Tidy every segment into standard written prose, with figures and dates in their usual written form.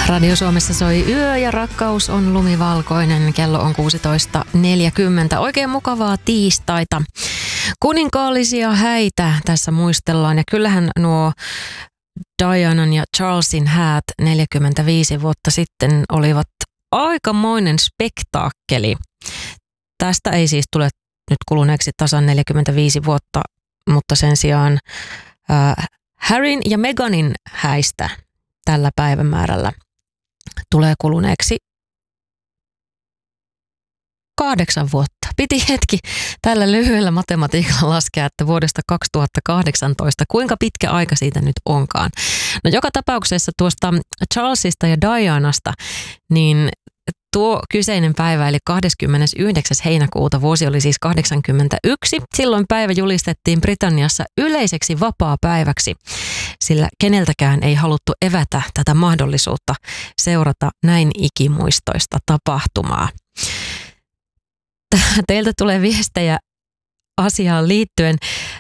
Radio Suomessa soi Yö ja rakkaus on lumivalkoinen. Kello on 16.40. Oikein mukavaa tiistaita. Kuninkaallisia häitä tässä muistellaan. Ja kyllähän nuo Dianan ja Charlesin häät 45 vuotta sitten olivat aikamoinen spektaakkeli. Tästä ei siis tule nyt kuluneeksi tasan 45 vuotta, mutta sen sijaan Harryn ja Meghanin häistä tällä päivämäärällä tulee kuluneeksi 8 vuotta. Piti hetki tällä lyhyellä matematiikalla laskea, että vuodesta 2018, kuinka pitkä aika siitä nyt onkaan. No joka tapauksessa tuosta Charlesista ja Dianasta, niin tuo kyseinen päivä eli 29. heinäkuuta, vuosi oli siis 81. Silloin päivä julistettiin Britanniassa yleiseksi vapaapäiväksi, sillä keneltäkään ei haluttu evätä tätä mahdollisuutta seurata näin ikimuistoista tapahtumaa. Teiltä tulee viestejä asiaan liittyen.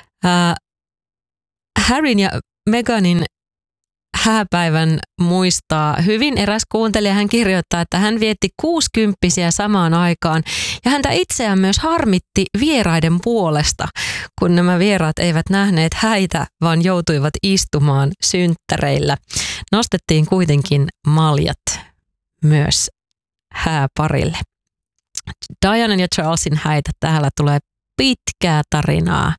Harryn ja Meghanin hääpäivän muistaa hyvin eräs kuuntelija. Hän kirjoittaa, että hän vietti 60-vuotiaita samaan aikaan ja häntä itseään myös harmitti vieraiden puolesta, kun nämä vieraat eivät nähneet häitä, vaan joutuivat istumaan synttäreillä. Nostettiin kuitenkin maljat myös hääparille. Dianan ja Charlesin häitä, täällä tulee pitkää tarinaa.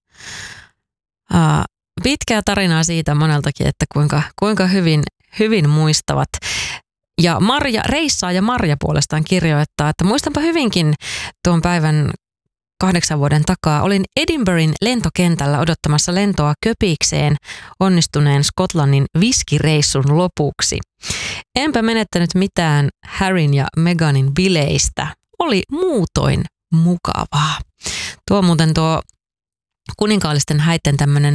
Pitkää tarinaa siitä moneltakin, että kuinka hyvin muistavat. Ja Marja puolestaan kirjoittaa, että muistanpa hyvinkin tuon päivän 8 vuoden takaa. Olin Edinburghin lentokentällä odottamassa lentoa Köpikseen onnistuneen Skotlannin viskireissun lopuksi. Enpä menettänyt mitään Harryn ja Meghanin bileistä. Oli muutoin mukavaa. Tuo kuninkaallisten häitten tämmöinen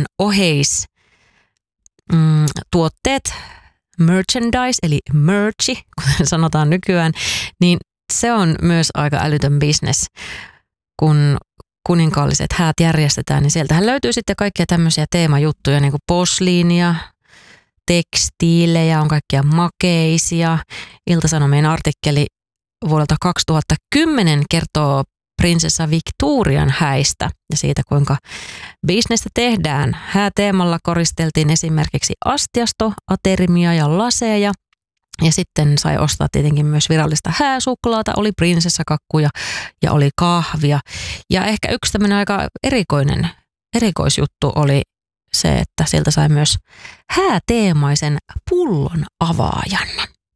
tuotteet, merchandise eli merchi, kuten sanotaan nykyään, niin se on myös aika älytön business. Kun kuninkaalliset häät järjestetään, niin sieltähän löytyy sitten kaikkia tämmöisiä teemajuttuja, niin kuin posliinia, tekstiilejä, on kaikkia makeisia. Ilta-Sanomien artikkeli vuodelta 2010 kertoo prinsessa Victorian häistä ja siitä, kuinka bisnestä tehdään. Hääteemalla koristeltiin esimerkiksi astiasto, aterimia ja laseja. Ja sitten sai ostaa tietenkin myös virallista hääsuklaata, oli prinsessakakkuja ja oli kahvia. Ja ehkä yksi tämmöinen aika erikoisjuttu oli se, että sieltä sai myös hääteemaisen pullon avaajan.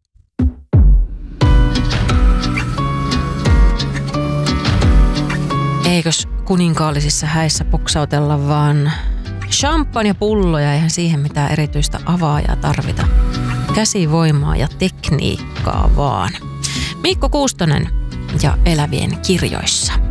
Eikös kuninkaallisissa häissä poksautella vaan champagnepulloja, eihän siihen mitään erityistä avaajaa tarvita. Käsivoimaa ja tekniikkaa vaan. Mikko Kuustonen ja Elävien kirjoissa.